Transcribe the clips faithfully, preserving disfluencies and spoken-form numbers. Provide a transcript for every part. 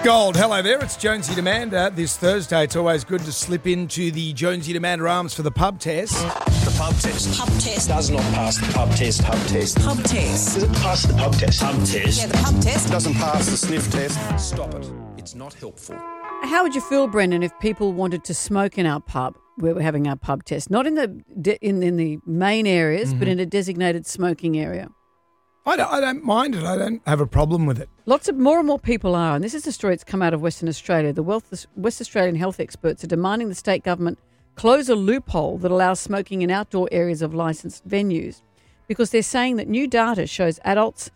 Gold. Hello there, it's Jonesy and Amanda. This Thursday, it's always good to slip into the Jonesy and Amanda arms for the pub test. The pub test. Pub test. Does not pass the pub test. Pub test. Pub test. Does it pass the pub test? Pub test. Yeah, the pub test. Doesn't pass the sniff test. Stop it. It's not helpful. How would you feel, Brendan, if people wanted to smoke in our pub where we're having our pub test? Not in the de- in, in the main areas, mm-hmm. but in a designated smoking area. I don't, I don't mind it. I don't have a problem with it. Lots of more and more people are, and this is a story that's come out of Western Australia. The West Australian health experts are demanding the state government close a loophole that allows smoking in outdoor areas of licensed venues, because they're saying that new data shows adults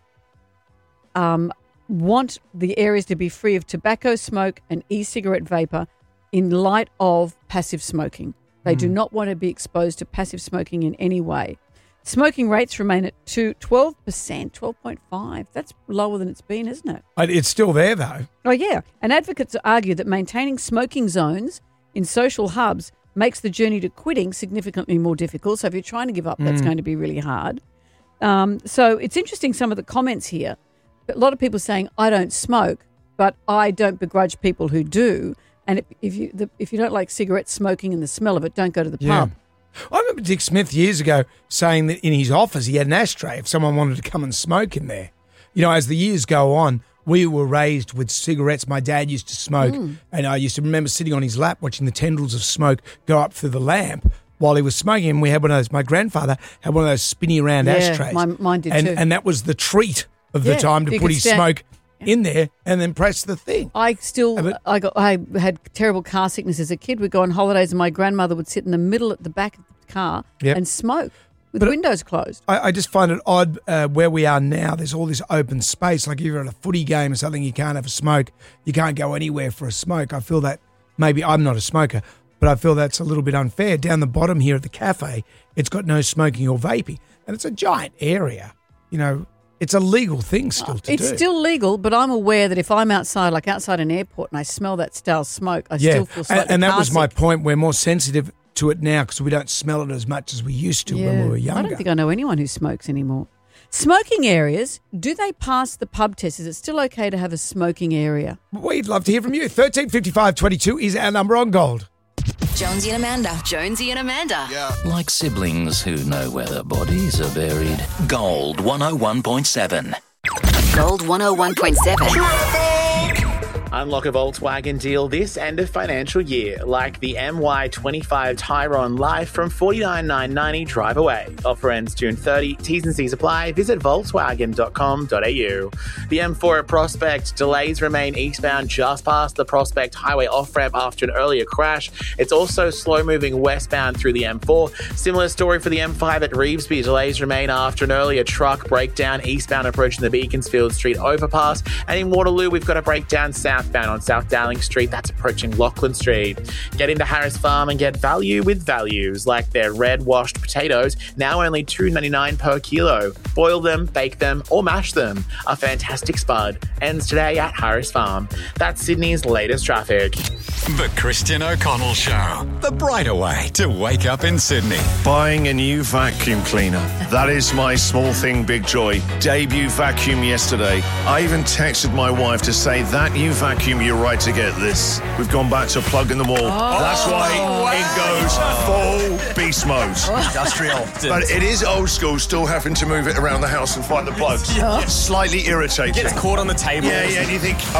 um, want the areas to be free of tobacco smoke and e-cigarette vapor in light of passive smoking. They mm. do not want to be exposed to passive smoking in any way. Smoking rates remain at two, twelve percent, twelve point five. That's lower than it's been, isn't it? It's still there, though. Oh, yeah. And advocates argue that maintaining smoking zones in social hubs makes the journey to quitting significantly more difficult. So if you're trying to give up, mm. that's going to be really hard. Um, so it's interesting, some of the comments here. A lot of people saying, I don't smoke, but I don't begrudge people who do. And if, if you the, if you don't like cigarette smoking and the smell of it, don't go to the yeah. pub. I remember Dick Smith years ago saying that in his office he had an ashtray if someone wanted to come and smoke in there. You know, as the years go on, we were raised with cigarettes. My dad used to smoke, mm. and I used to remember sitting on his lap watching the tendrils of smoke go up through the lamp while he was smoking. And we had one of those, my grandfather had one of those spinny around yeah, ashtrays. My, mine did and, too. And that was the treat of the yeah, time to put his stand- smoke in there and then press the thing. I still, but, I got, I had terrible car sickness as a kid. We'd go on holidays and my grandmother would sit in the middle at the back of the car yep. and smoke with but windows closed. I, I just find it odd uh, where we are now. There's all this open space. Like if you're at a footy game or something, you can't have a smoke. You can't go anywhere for a smoke. I feel that maybe I'm not a smoker, but I feel that's a little bit unfair. Down the bottom here at the cafe, it's got no smoking or vaping, and it's a giant area. You know, it's a legal thing still to it's do. It's still legal, but I'm aware that if I'm outside, like outside an airport, and I smell that stale smoke, I yeah. still feel slightly And, and that was sick. my point. We're more sensitive to it now because we don't smell it as much as we used to yeah. when we were younger. I don't think I know anyone who smokes anymore. Smoking areas, do they pass the pub test? Is it still okay to have a smoking area? We'd love to hear from you. thirteen fifty-five twenty-two is our number on Gold. Jonesy and Amanda. Jonesy and Amanda. Yeah. Like siblings who know where their bodies are buried. Gold one oh one point seven. Gold one oh one point seven. Unlock a Volkswagen deal this end of financial year, like the M Y twenty-five Tyron Life from forty-nine thousand nine hundred ninety dollars drive away. Offer ends June thirtieth. T's and C's apply. Visit volkswagen dot com dot a u. The M four at Prospect. Delays remain eastbound just past the Prospect Highway off-ramp after an earlier crash. It's also slow-moving westbound through the M four. Similar story for the M five at Revesby. Delays remain after an earlier truck breakdown eastbound approaching the Beaconsfield Street overpass. And in Waterloo, we've got a breakdown south Southbound on South Dowling Street, that's approaching Lachlan Street. Get into Harris Farm and get value with values, like their red washed potatoes, now only two dollars ninety-nine per kilo. Boil them, bake them, or mash them. A fantastic spud. Ends today at Harris Farm. That's Sydney's latest traffic. The Christian O'Connell Show. The brighter way to wake up in Sydney. Buying a new vacuum cleaner. That is my small thing, big joy. Debut vacuum yesterday. I even texted my wife to say that new vacuum, you're right to get this. We've gone back to plug in the wall. Oh, That's why wow. it goes full beast mode. Industrial. But it is old school, still having to move it around the house and find the plugs. Yeah. Slightly irritating. Gets caught on the table. Yeah, yeah, and you think...